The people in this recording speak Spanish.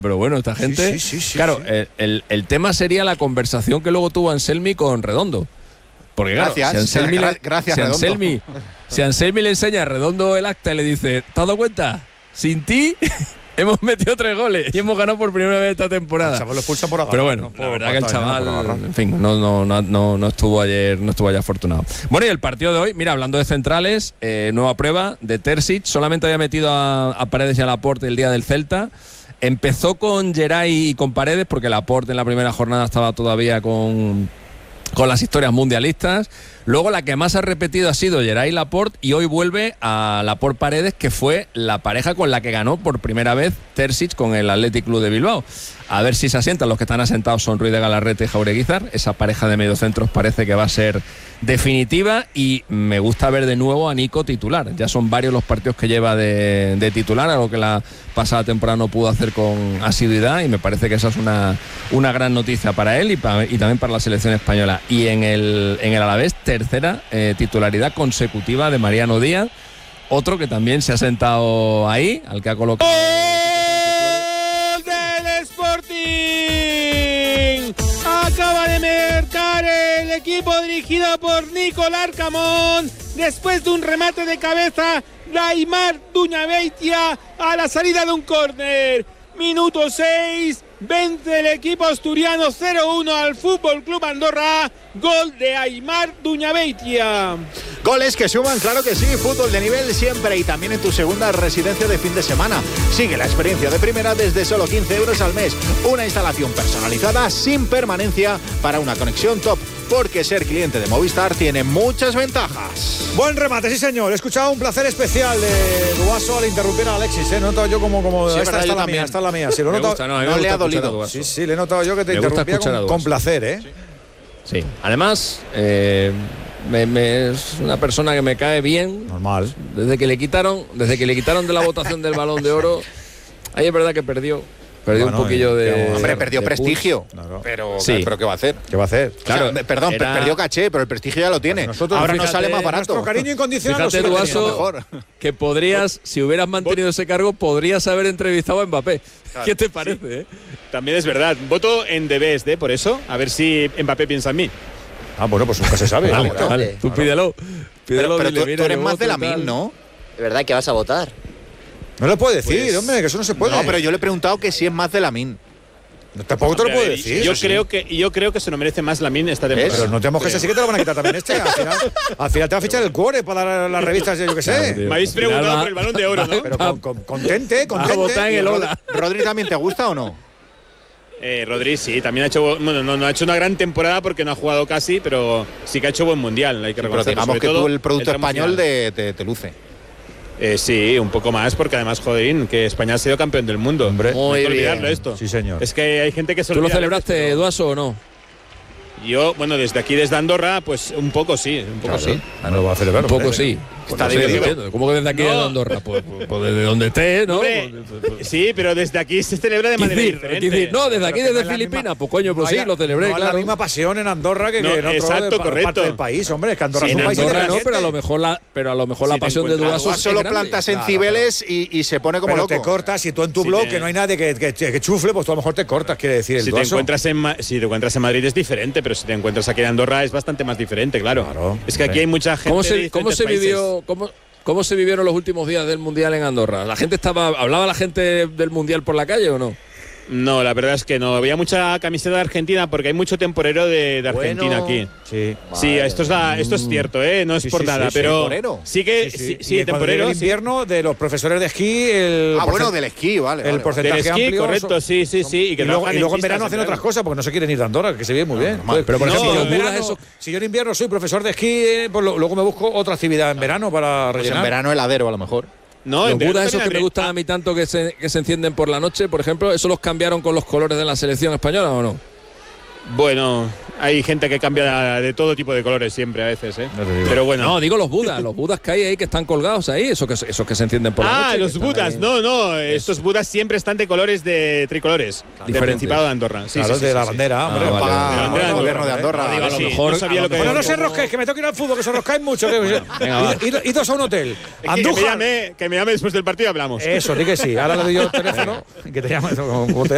Pero bueno, esta gente... Claro, el tema sería la conversación que luego tuvo Anselmi con Redondo. Porque claro, gracias, si Anselmi le enseña a Redondo el acta y le dice, ¿te has dado cuenta? Sin ti hemos metido 3 goles y hemos ganado por primera vez esta temporada. El chaval lo expulsa por agarrar. Pero bueno, la verdad que el chaval, en fin, no estuvo ayer afortunado. Bueno, y el partido de hoy, mira, hablando de centrales, nueva prueba de Terzic, solamente había metido a Paredes y a Laporte el día del Celta. Empezó con Geray y con Paredes, porque Laporte en la primera jornada estaba todavía con las historias mundialistas. Luego la que más ha repetido ha sido Geray Laporte, y hoy vuelve a Laporte Paredes, que fue la pareja con la que ganó por primera vez Terzic con el Athletic Club de Bilbao. A ver si se asientan. Los que están asentados son Ruiz de Galarrete y Jaureguizar. Esa pareja de mediocentros parece que va a ser definitiva, y me gusta ver de nuevo a Nico titular. Ya son varios los partidos que lleva de titular, algo que la pasada temporada no pudo hacer con asiduidad, y me parece que esa es una gran noticia para él y también para la selección española. Y en el Alavés, tercera titularidad consecutiva de Mariano Díaz, otro que también se ha sentado ahí, al que ha colocado... ¡Gol del Sporting! Acaba de marcar el equipo dirigido por Nicolás Camón después de un remate de cabeza de Aimar Duñabeitia a la salida de un córner. Minuto 6, vence el equipo asturiano 0-1 al Fútbol Club Andorra. Gol de Aimar Duñabeitia. Goles que suman, claro que sí, fútbol de nivel siempre, y también en tu segunda residencia de fin de semana. Sigue la experiencia de primera desde solo 15 euros al mes. Una instalación personalizada sin permanencia para una conexión top, porque ser cliente de Movistar tiene muchas ventajas. Buen remate, sí señor. He escuchado un placer especial de Duaso al interrumpir a Alexis. He notado yo como sí, esta está la mía, esta es la mía. Sí, lo he notado. No le ha dolido. Sí, le he notado yo que te interrumpía con placer, ¿eh? Sí. Además, es una persona que me cae bien. Normal. Desde que le quitaron de la votación del Balón de Oro, ahí es verdad que perdió un poquillo de... Hombre, perdió de prestigio. Claro. Pero ¿qué va a hacer? ¿Qué va a hacer? Claro, perdió caché, pero el prestigio ya lo tiene. Ahora nos sale más barato. Nuestro cariño incondicional. Fíjate, Duaso, que podrías, si hubieras mantenido ese cargo, podrías haber entrevistado a Mbappé. Claro. ¿Qué te parece? Sí. También es verdad. Voto en The Best, por eso. A ver si Mbappé piensa en mí. Ah, bueno, pues nunca se sabe. Vale. Tú pídelo. Pero tú eres más de Lamine, ¿no? ¿De verdad que vas a votar? No lo puede decir, pues, hombre, que eso no se puede. No, pero yo le he preguntado que si es más de Lamine. No, tampoco te lo puedo decir. Yo creo que se lo merece más Lamine esta temporada. Pero no te mojes así, que te lo van a quitar también este. Al final te va a fichar el cuore para las revistas, yo qué sé. Me habéis preguntado por el Balón de Oro, ¿no? Pero contente. A votar en el Ola. ¿Rodri también te gusta o no? Rodri sí, también ha hecho, bueno, no ha hecho una gran temporada porque no ha jugado casi, pero sí que ha hecho buen mundial, hay que reconocerlo. Pero digamos que tú el producto español te luce. Sí, un poco más, porque además, joderín, que España ha sido campeón del mundo. Hombre, no hay que olvidarlo esto. Sí, señor. Es que hay gente que se ¿Tú lo olvida celebraste, Duaso, o no? Yo, bueno, desde Andorra, pues un poco sí. No lo va a celebrar. Un poco sí. Está dividido. ¿Cómo que desde aquí de Andorra? Pues desde donde esté, ¿no? Sí, pero desde aquí se celebra de manera diferente. No, desde aquí, desde Filipinas, pues coño, pues sí, lo celebré, claro. la misma pasión en Andorra que en otro exacto, correcto. parte del país, hombre. Es que Andorra es un país Andorra no, pero a lo mejor la pasión de Duaso solo plantas en Cibeles y se pone como pero loco. Te cortas, si tú en tu blog, que no hay nadie que chufle, pues tú a lo mejor te cortas, quiere decir el Duaso. Si te encuentras en Madrid es diferente, pero si te encuentras aquí en Andorra es bastante más diferente, claro. Es que aquí hay mucha gente. ¿Cómo se vivieron los últimos días del Mundial en Andorra? ¿Hablaba la gente del Mundial por la calle o no? No, la verdad es que no. Había mucha camiseta de Argentina porque hay mucho temporero de Argentina aquí. Sí, esto es cierto, no es por nada, pero sí que sí, temporero. El invierno de los profesores de esquí. Del esquí, vale. El porcentaje del esquí, amplio. Correcto, sí. Y luego en verano hacen otras cosas porque no se quieren ir de Andorra, que se vive muy bien. Pero por ejemplo, si yo en invierno soy profesor de esquí, pues luego me busco otra actividad en verano para rellenar. En verano heladero, a lo mejor. No, los budas esos que me gustan a mí tanto que se encienden por la noche, por ejemplo, ¿eso los cambiaron con los colores de la selección española o no? Bueno, hay gente que cambia de todo tipo de colores siempre a veces, Pero bueno. No, digo los budas que hay ahí que están colgados ahí, esos que se encienden por la noche. Ah, los budas, no, estos budas siempre están de colores de tricolores, del Principado de Andorra. Claro, de la bandera, hombre. El gobierno de Andorra. A lo mejor no se enrosquéis, que me tengo que ir al fútbol, que se enroscáis mucho. Idos a un hotel. Que me llame después del partido y hablamos. Eso, di que sí. Ahora le doy yo el teléfono, que te llame.